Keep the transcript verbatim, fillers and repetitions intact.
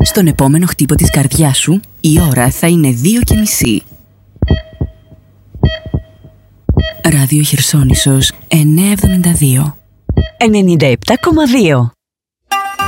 Στον επόμενο χτύπο της καρδιάς σου, η ώρα θα είναι δύο και μισή. Ράδιο Χερσόνησος εννιακόσια εβδομήντα δύο. ενενήντα επτά κόμμα δύο.